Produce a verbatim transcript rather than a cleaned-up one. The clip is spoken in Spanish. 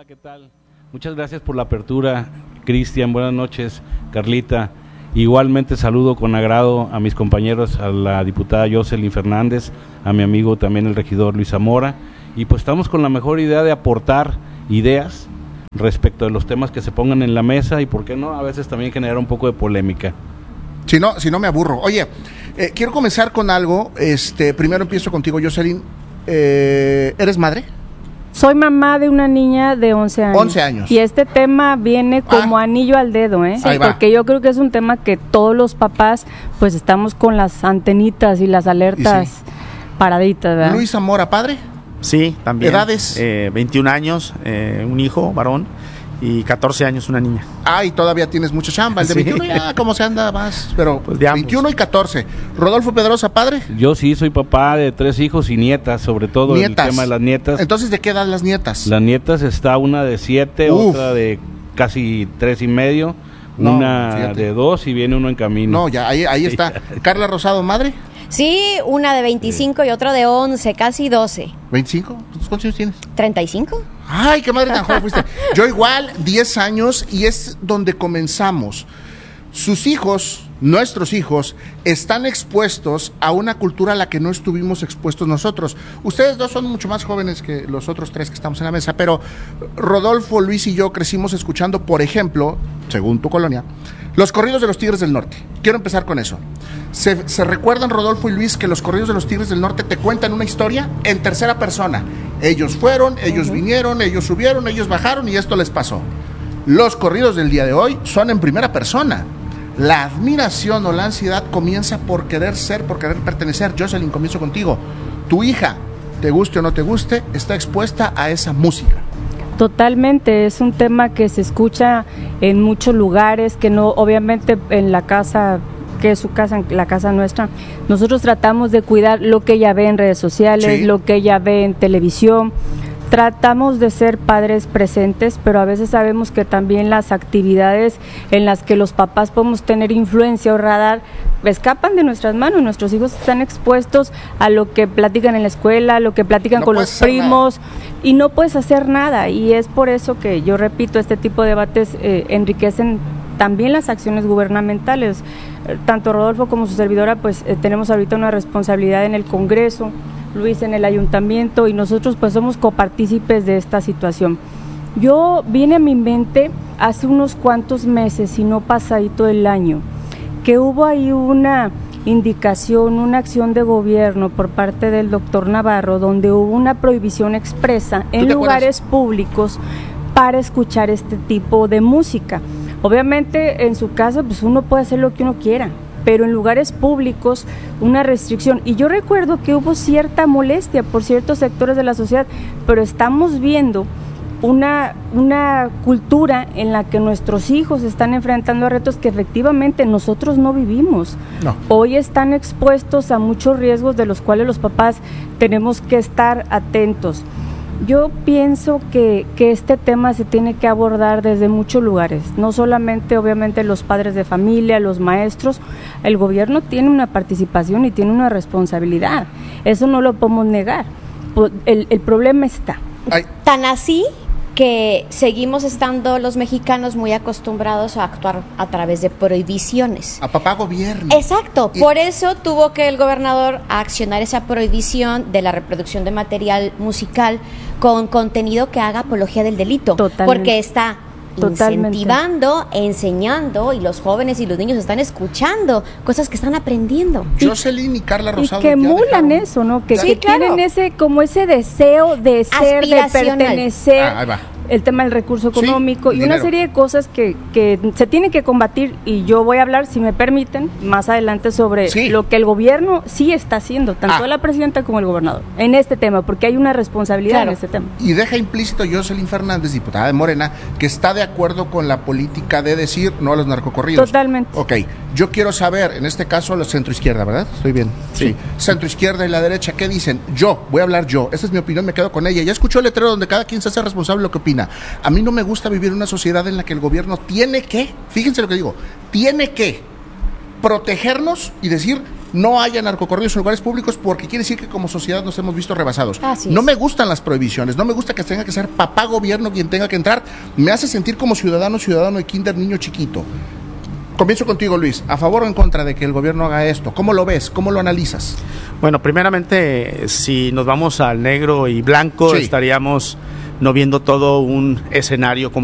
Hola, ¿qué tal? Muchas gracias por la apertura, Cristian. Buenas noches, Carlita. Igualmente saludo con agrado a mis compañeros, a la diputada Jocelyn Fernández, a mi amigo también el regidor Luis Zamora, y pues estamos con la mejor idea de aportar ideas respecto de los temas que se pongan en la mesa y, por qué no, a veces también generar un poco de polémica. Si no, si no me aburro. Oye, eh, quiero comenzar con algo. Este, primero empiezo contigo, Jocelyn. Eh, ¿Eres madre? Soy mamá de una niña de once años. once años. Y este tema viene como ah. anillo al dedo, ¿eh? Sí, porque yo creo que es un tema que todos los papás, pues estamos con las antenitas y las alertas sí. paraditas, ¿verdad? Luis Zamora, ¿padre? Sí, también. ¿Edades? Eh, veintiún años, eh, un hijo, varón, y catorce años, una niña. Ah, y todavía tienes mucha chamba. El de sí. veintiuno ya, ¿cómo se anda más? Pero pues veintiuno y catorce. Rodolfo Pedrosa, ¿padre? Yo sí, soy papá de tres hijos y nietas, sobre todo nietas. El tema de las nietas. Entonces, ¿de qué edad las nietas? Las nietas está una de siete, Uf. otra de casi tres y medio, no, una fíjate. de dos y viene uno en camino. No, ya, ahí, ahí está. Carla Rosado, ¿madre? Sí, una de veinticinco sí. y otra de once, casi doce. ¿veinticinco? ¿Cuántos años tienes? ¿treinta y cinco? Ay, qué madre tan joven fuiste. Yo igual, diez años, y es donde comenzamos. Sus hijos, nuestros hijos, están expuestos a una cultura a la que no estuvimos expuestos nosotros. Ustedes dos son mucho más jóvenes que los otros tres que estamos en la mesa, pero Rodolfo, Luis y yo crecimos escuchando, por ejemplo, según tu colonia, los corridos de los Tigres del Norte. Quiero empezar con eso. ¿Se, ¿Se recuerdan, Rodolfo y Luis, que los corridos de los Tigres del Norte te cuentan una historia en tercera persona? Ellos fueron, ellos uh-huh. vinieron, ellos subieron, ellos bajaron y esto les pasó. Los corridos del día de hoy son en primera persona. La admiración o la ansiedad comienza por querer ser, por querer pertenecer. Jocelyn, comienzo contigo. Tu hija, te guste o no te guste, está expuesta a esa música. Totalmente, es un tema que se escucha en muchos lugares, que no, obviamente en la casa, que es su casa, la casa nuestra, nosotros tratamos de cuidar lo que ella ve en redes sociales, sí. lo que ella ve en televisión. Tratamos de ser padres presentes, pero a veces sabemos que también las actividades en las que los papás podemos tener influencia o radar escapan de nuestras manos. Nuestros hijos están expuestos a lo que platican en la escuela, a lo que platican no con los primos nada. Y no puedes hacer nada. Y es por eso que yo repito, este tipo de debates eh, enriquecen también las acciones gubernamentales. Tanto Rodolfo como su servidora, pues eh, tenemos ahorita una responsabilidad en el Congreso, Luis en el ayuntamiento, y nosotros pues somos copartícipes de esta situación. Yo viene a mi mente hace unos cuantos meses, si no pasadito el año, que hubo ahí una indicación, una acción de gobierno por parte del doctor Navarro, donde hubo una prohibición expresa en lugares públicos para escuchar este tipo de música. Obviamente en su casa pues uno puede hacer lo que uno quiera, pero en lugares públicos una restricción. Y yo recuerdo que hubo cierta molestia por ciertos sectores de la sociedad, pero estamos viendo una, una cultura en la que nuestros hijos están enfrentando a retos que efectivamente nosotros no vivimos. No. Hoy están expuestos a muchos riesgos de los cuales los papás tenemos que estar atentos. Yo pienso que, que este tema se tiene que abordar desde muchos lugares, no solamente obviamente los padres de familia, los maestros. El gobierno tiene una participación y tiene una responsabilidad, eso no lo podemos negar. El, el problema está. Ay. Tan así que seguimos estando los mexicanos muy acostumbrados a actuar a través de prohibiciones. A papá gobierno. Exacto, y... por eso tuvo que el gobernador accionar esa prohibición de la reproducción de material musical con contenido que haga apología del delito. Totalmente. Porque está incentivando, enseñando, y los jóvenes y los niños están escuchando cosas que están aprendiendo. Jocelyn y Carla Rosado. Y que emulan eso, ¿no? Que, sí, que claro. tienen ese, como ese deseo de ser, de pertenecer. Ah, ahí va. El tema del recurso económico, sí, y dinero. Una serie de cosas que, que se tienen que combatir, y yo voy a hablar, si me permiten, más adelante sobre sí. lo que el gobierno sí está haciendo, tanto ah. la presidenta como el gobernador, en este tema, porque hay una responsabilidad claro. en este tema. Y deja implícito Jocelyn Fernández, diputada de Morena, que está de acuerdo con la política de decir no a los narcocorridos. Totalmente. Ok, yo quiero saber, en este caso, la centroizquierda, ¿verdad? ¿Estoy bien? Sí. sí. Centroizquierda y la derecha, ¿qué dicen? Yo, voy a hablar yo, esa es mi opinión, me quedo con ella. Ya escuchó el letrero donde cada quien se hace responsable de lo que opina. A mí no me gusta vivir en una sociedad en la que el gobierno tiene que, fíjense lo que digo, tiene que protegernos y decir, no haya narcocorridos en lugares públicos, porque quiere decir que como sociedad nos hemos visto rebasados. Así no es. me gustan las prohibiciones, no me gusta que tenga que ser papá gobierno quien tenga que entrar, me hace sentir como ciudadano, ciudadano de kinder, niño chiquito. Comienzo contigo, Luis. ¿A favor o en contra de que el gobierno haga esto? ¿Cómo lo ves? ¿Cómo lo analizas? Bueno, primeramente, si nos vamos al negro y blanco, Sí. estaríamos no viendo todo un escenario